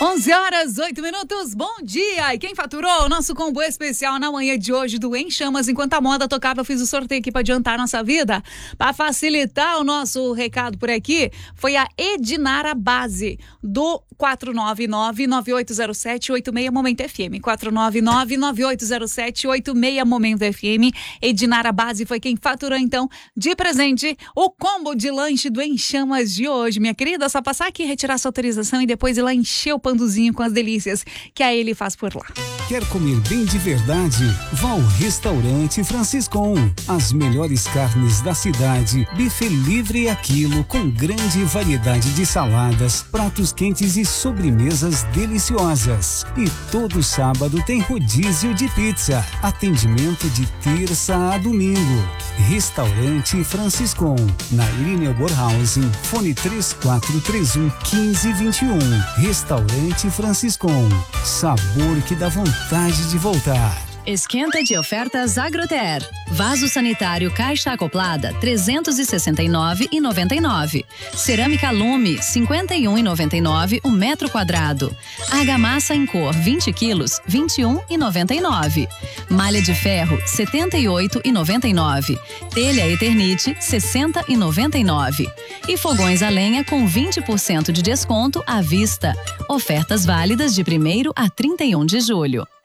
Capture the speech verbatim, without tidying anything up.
onze horas, oito minutos, bom dia! E quem faturou o nosso combo especial na manhã de hoje do Em Chamas, enquanto a moda tocava, eu fiz o sorteio aqui para adiantar a nossa vida. Para facilitar o nosso recado por aqui, foi a Edinara Base, do quatro nove nove, nove oito zero sete, oito seis Momento F M. quatro nove nove, nove oito zero sete, oito seis Momento F M. Edinara Base foi quem faturou, então, de presente, o combo de lanche do Em Chamas de hoje. Minha querida, só passar aqui, retirar sua autorização e depois ir lá encher o panduzinho com as delícias que a ele faz por lá. Quer comer bem de verdade? Vá ao Restaurante Franciscon. As melhores carnes da cidade, buffet livre a quilo com grande variedade de saladas, pratos quentes e sobremesas deliciosas. E todo sábado tem rodízio de pizza. Atendimento de terça a domingo. Restaurante Franciscon, na Irineu Borhausen, fone três quatro três um, um cinco dois um. Restaurante Franciscon, sabor que dá vontade de voltar. Esquenta de ofertas Agroter. Vaso sanitário caixa acoplada trezentos e sessenta e nove reais e noventa e nove centavos. Cerâmica Lume cinquenta e um reais e noventa e nove centavos o metro quadrado. Argamassa em cor vinte quilos vinte e um reais e noventa e nove centavos. Malha de ferro setenta e oito reais e noventa e nove centavos. Telha Eternite sessenta reais e noventa e nove centavos. E fogões a lenha com vinte por cento de desconto à vista. Ofertas válidas de primeiro a trinta e um de julho.